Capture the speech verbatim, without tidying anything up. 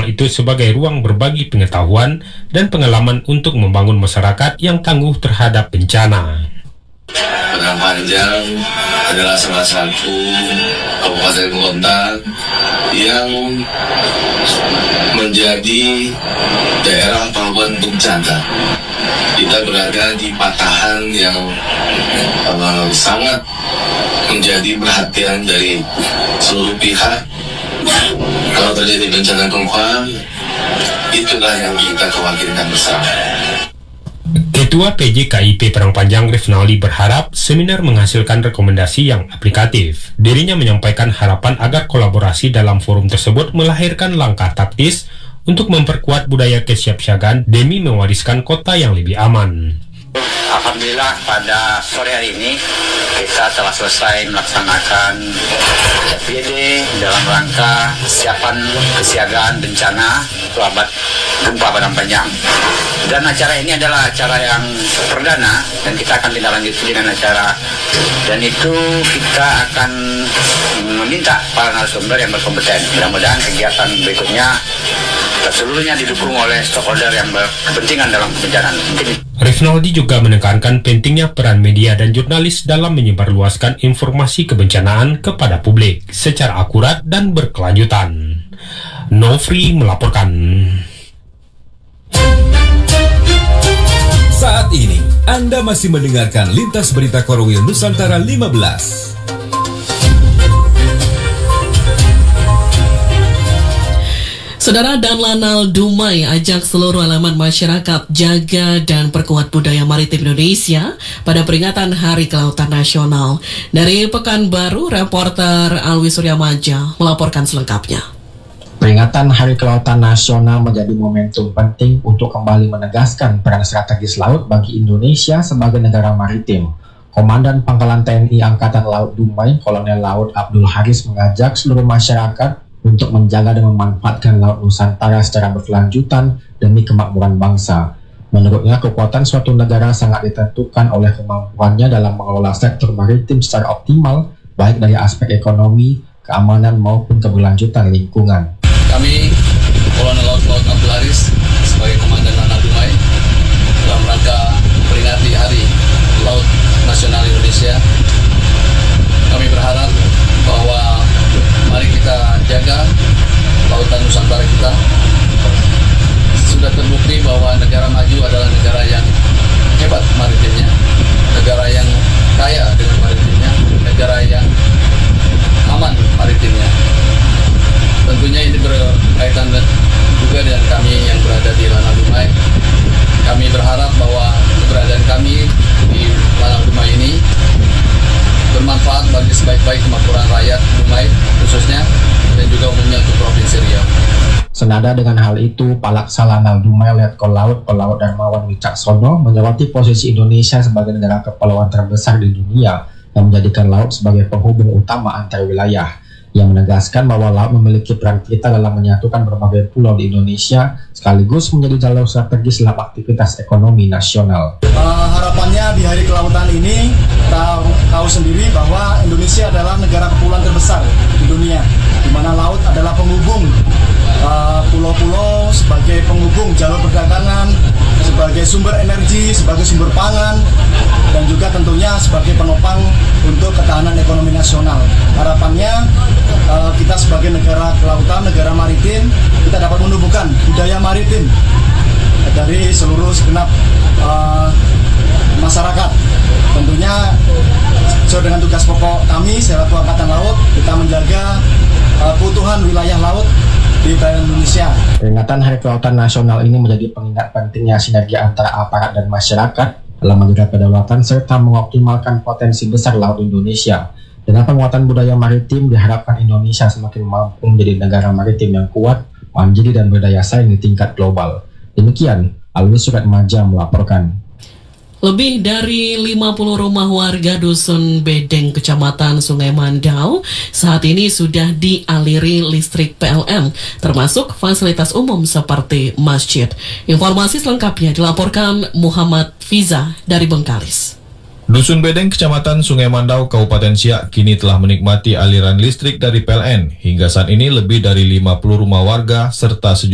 rumah itu sebagai ruang berbagi pengetahuan dan pengalaman untuk membangun masyarakat yang tangguh terhadap bencana. Padang Panjang adalah salah satu kabupaten kota yang menjadi daerah rawan bencana. Kita berada di patahan yang uh, sangat menjadi perhatian dari seluruh pihak. Kalau terjadi bencana gempa, itulah yang kita khawatirkan bersama. Ketua P J K I P Padang Panjang Rifnaldi berharap seminar menghasilkan rekomendasi yang aplikatif. Dirinya menyampaikan harapan agar kolaborasi dalam forum tersebut melahirkan langkah taktis untuk memperkuat budaya kesiapsiagaan demi mewariskan kota yang lebih aman. Alhamdulillah pada sore hari ini kita telah selesai melaksanakan P D dalam rangka kesiapan kesiagaan bencana akibat gempa Padang Panjang. Dan acara ini adalah acara yang perdana dan kita akan tindak lanjuti dengan acara, dan itu kita akan meminta para narasumber yang berkompeten. Mudah-mudahan kegiatan berikutnya seluruhnya didukung oleh stakeholder yang berkepentingan dalam kebencanaan. Rifnaldi juga menekankan pentingnya peran media dan jurnalis dalam menyebarluaskan informasi kebencanaan kepada publik secara akurat dan berkelanjutan. Nofri melaporkan. Saat ini, Anda masih mendengarkan Lintas Berita Korwil Nusantara lima belas. Saudara Dan Lanal Dumai ajak seluruh elemen masyarakat jaga dan perkuat budaya maritim Indonesia pada peringatan Hari Kelautan Nasional. Dari Pekanbaru, reporter Alwi Suryamaja melaporkan selengkapnya. Peringatan Hari Kelautan Nasional menjadi momentum penting untuk kembali menegaskan peran strategis laut bagi Indonesia sebagai negara maritim. Komandan Pangkalan T N I Angkatan Laut Dumai, Kolonel Laut Abdul Haris mengajak seluruh masyarakat untuk menjaga dan memanfaatkan Laut Nusantara secara berkelanjutan demi kemakmuran bangsa. Menurutnya, kekuatan suatu negara sangat ditentukan oleh kemampuannya dalam mengelola sektor maritim secara optimal, baik dari aspek ekonomi, keamanan, maupun keberlanjutan lingkungan. Kami, Kolonel Laut Laut Abdul Haris, sebagai Komandan Lanal Dumai, dalam rangka memperingati Hari Laut Nasional Indonesia, kami berharap bahwa mari kita jaga lautan Nusantara kita. Sudah terbukti bahwa negara maju adalah negara yang hebat maritimnya, negara yang kaya dengan maritimnya, negara yang aman maritimnya. Tentunya ini berkaitan juga dengan kami yang berada di Lanal Dumai. Kami berharap bahwa keberadaan kami di Lanal Dumai ini bermanfaat bagi sebaik-baik kemakmuran rakyat Dumai khususnya, dan juga umumnya untuk Provinsi Riau. Senada dengan hal itu, Palaksal Lanal Dumai Letkol Laut Pelaut Darmawan Wicaksono menyoroti posisi Indonesia sebagai negara kepulauan terbesar di dunia yang menjadikan laut sebagai penghubung utama antar wilayah. Yang menegaskan bahwa laut memiliki peran vital dalam menyatukan berbagai pulau di Indonesia sekaligus menjadi jalur strategis dalam aktivitas ekonomi nasional. Uh, harapannya di Hari Kelautan ini tahu, tahu sendiri bahwa Indonesia adalah negara kepulauan terbesar di dunia, di mana laut adalah penghubung uh, pulau-pulau, sebagai penghubung jalur perdagangan, sebagai sumber energi, sebagai sumber pangan, dan juga tentunya sebagai penopang untuk ketahanan ekonomi nasional. Harapannya uh, kita sebagai negara kelautan, negara maritim, kita dapat menumbuhkan budaya maritim dari seluruh segenap uh, masyarakat. Tentunya sesuai dengan tugas pokok kami selaku Angkatan Laut, kita menjaga uh, keutuhan wilayah laut di perairan Indonesia. Peringatan Hari Kelautan Nasional ini menjadi pengingat pentingnya sinergi antara aparat dan masyarakat dalam menjaga kedaulatan serta mengoptimalkan potensi besar laut Indonesia. Dengan penguatan budaya maritim, diharapkan Indonesia semakin mampu menjadi negara maritim yang kuat, mandiri dan berdaya saing di tingkat global. Demikian, Alwi Suryamaja melaporkan. Lebih dari lima puluh rumah warga Dusun Bedeng, Kecamatan Sungai Mandau saat ini sudah dialiri listrik P L N, termasuk fasilitas umum seperti masjid. Informasi selengkapnya dilaporkan Muhammad Fiza dari Bengkalis. Dusun Bedeng, Kecamatan Sungai Mandau, Kabupaten Siak, kini telah menikmati aliran listrik dari P L N. Hingga saat ini lebih dari lima puluh rumah warga serta sejumlah